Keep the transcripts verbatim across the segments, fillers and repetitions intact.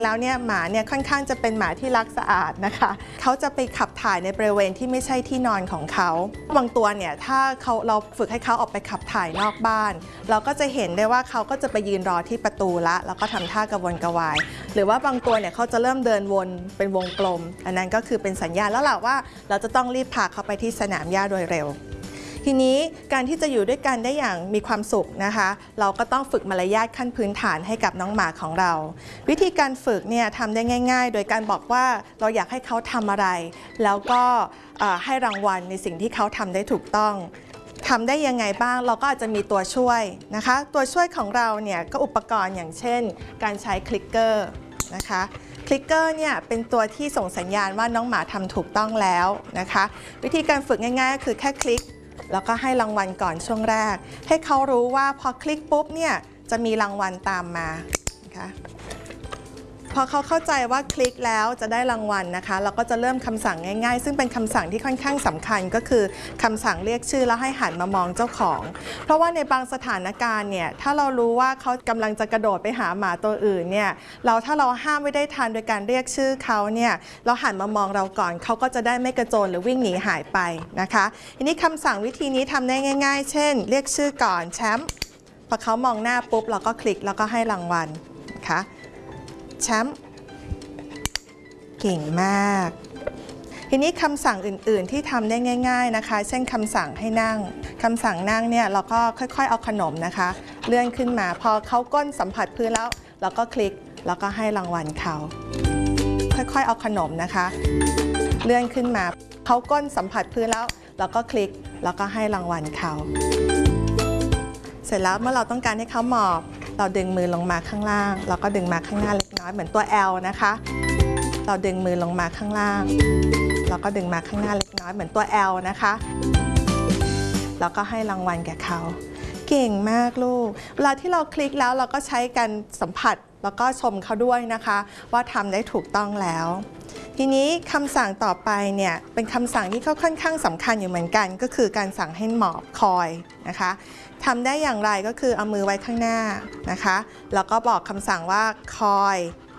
แล้วเนี่ยหมาเนี่ยค่อนข้างจะเป็นหมาที่รักสะอาดนะคะเขาจะไปขับถ่ายในบริเวณที่ไม่ใช่ที่นอนของเขาบางตัวเนี่ยถ้าเขาเราฝึกให้เขาออกไปขับถ่ายนอกบ้านเราก็จะเห็นได้ว่าเขาก็จะไปยืนรอที่ประตูละแล้วก็ทำท่ากระวนกระวายหรือว่าบางตัวเนี่ยเขาจะเริ่มเดินวนเป็นวงกลมอันนั้นก็คือเป็นสัญญาณแล้วแหละว่าเราจะต้องรีบพาเขาไปที่สนามหญ้าโดยเร็วทีนี้การที่จะอยู่ด้วยกันได้อย่างมีความสุขนะคะเราก็ต้องฝึกมารยาทขั้นพื้นฐานให้กับน้องหมาของเราวิธีการฝึกเนี่ยทำได้ง่ายๆโดยการบอกว่าเราอยากให้เขาทำอะไรแล้วก็ให้รางวัลในสิ่งที่เขาทำได้ถูกต้องทำได้ยังไงบ้างเราก็อาจจะมีตัวช่วยนะคะตัวช่วยของเราเนี่ยก็อุปกรณ์อย่างเช่นการใช้คลิกเกอร์นะคะคลิกเกอร์เนี่ยเป็นตัวที่ส่งสัญญาณว่าน้องหมาทำถูกต้องแล้วนะคะวิธีการฝึกง่ายๆก็คือแค่คลิกแล้วก็ให้รางวัลก่อนช่วงแรกให้เขารู้ว่าพอคลิกปุ๊บเนี่ยจะมีรางวัลตามมานะคะพอเขาเข้าใจว่าคลิกแล้วจะได้รางวัลนะคะเราก็จะเริ่มคำสั่งง่ายๆซึ่งเป็นคำสั่งที่ค่อนข้างสำคัญก็คือคำสั่งเรียกชื่อแล้วให้หันมามองเจ้าของเพราะว่าในบางสถานการณ์เนี่ยถ้าเรารู้ว่าเขากำลังจะกระโดดไปหาหมาตัวอื่นเนี่ยเราถ้าเราห้ามไม่ได้ทันโดยการเรียกชื่อเขาเนี่ยเราหันมามองเราก่อนเขาก็จะได้ไม่กระโจนหรือวิ่งหนีหายไปนะคะทีนี้คำสั่งวิธีนี้ทำได้ง่ายๆเช่นเรียกชื่อก่อนแชมป์พอเขามองหน้าปุ๊บเราก็คลิกแล้วก็ให้รางวัลนะคะแชมป์เก่งมากทีนี้คำสั่งอื่นๆที่ทำได้ง่ายๆนะคะเช่นคำสั่งให้นั่งคำสั่งนั่งเนี่ยเราก็ค่อยๆเอาขนมนะคะเลื่อนขึ้นมาพอเขาก้นสัมผัสพื้นแล้วเราก็คลิกแล้วก็ให้รางวัลเขาค่อยๆเอาขนมนะคะเลื่อนขึ้นมาเขาก้นสัมผัสพื้นแล้วเราก็คลิกแล้วก็ให้รางวัลเขาเสร็จแล้วเมื่อเราต้องการให้เขาหมอบเราดึงมือลงมาข้างล่างเราก็ดึงมาข้างหน้าเล็กน้อยเหมือนตัว แอล นะคะเราดึงมือลงมาข้างล่างเราก็ดึงมาข้างหน้าเล็กน้อยเหมือนตัว แอล นะคะแล้วก็ให้รางวัลแก่เขาเก่งมากลูกเวลาที่เราคลิกแล้วเราก็ใช้การสัมผัสแล้วก็ชมเขาด้วยนะคะว่าทำได้ถูกต้องแล้วทีนี้คำสั่งต่อไปเนี่ยเป็นคำสั่งที่เขาค่อนข้างสำคัญอยู่เหมือนกันก็คือการสั่งให้หมอบคอยนะคะทำได้อย่างไรก็คือเอามือไว้ข้างหน้านะคะแล้วก็บอกคำสั่งว่าคอย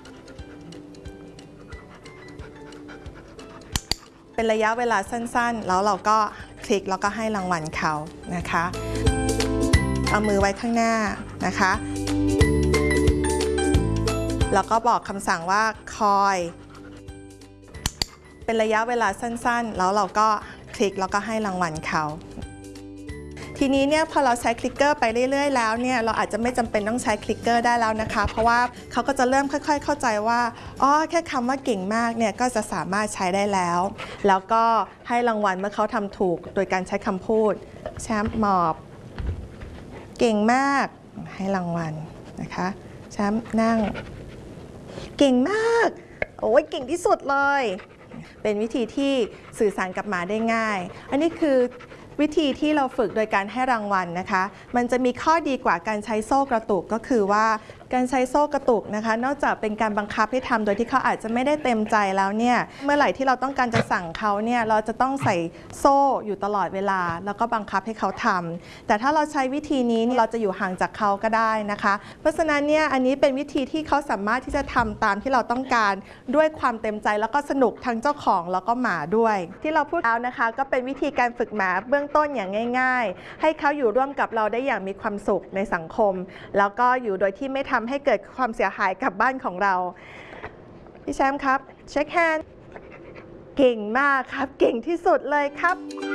เป็นระยะเวลาสั้นๆแล้วเราก็คลิกแล้วก็ให้รางวัลเขานะคะเอามือไว้ข้างหน้านะคะแล้วก็บอกคำสั่งว่าคอยเป็นระยะเวลาสั้นๆแล้วเราก็คลิกแล้วก็ให้รางวัลเขาทีนี้เนี่ยพอเราใช้คลิกเกอร์ไปเรื่อยๆแล้วเนี่ยเราอาจจะไม่จำเป็นต้องใช้คลิกเกอร์ได้แล้วนะคะเพราะว่าเขาก็จะเริ่มค่อยๆเข้าใจว่าอ๋อแค่คำว่าเก่งมากเนี่ยก็จะสามารถใช้ได้แล้วแล้วก็ให้รางวัลเมื่อเขาทำถูกโดยการใช้คำพูดแชมป์หมอบเก่งมากให้รางวัลนะคะแชมป์นั่งเก่งมากโอ้ยเก่งที่สุดเลยเป็นวิธีที่สื่อสารกับหมาได้ง่ายอันนี้คือวิธีที่เราฝึกโดยการให้รางวัลนะคะมันจะมีข้อดีกว่าการใช้โซ่กระตุกก็คือว่าการใช้โซ่กระตุกนะคะนอกจากเป็นการบังคับให้ทำโดยที่เขาอาจจะไม่ได้เต็มใจแล้วเนี่ยเมื่อไหร่ที่เราต้องการจะสั่งเขาเนี่ยเราจะต้องใส่โซ่อยู่ตลอดเวลาแล้วก็บังคับให้เขาทำแต่ถ้าเราใช้วิธีนี้เราจะอยู่ห่างจากเขาก็ได้นะคะเพราะฉะนั้นเนี่ยอันนี้เป็นวิธีที่เขาสามารถที่จะทำตามที่เราต้องการด้วยความเต็มใจแล้วก็สนุกทั้งเจ้าของแล้วก็หมาด้วยที่เราพูดแล้วนะคะก็เป็นวิธีการฝึกหมาเบื้องต้นอย่างง่ายๆให้เขาอยู่ร่วมกับเราได้อย่างมีความสุขในสังคมแล้วก็อยู่โดยที่ไม่ทำให้เกิดความเสียหายกับบ้านของเราพี่แชมป์ครับเช็คแฮนด์เก่งมากครับเก่งที่สุดเลยครับ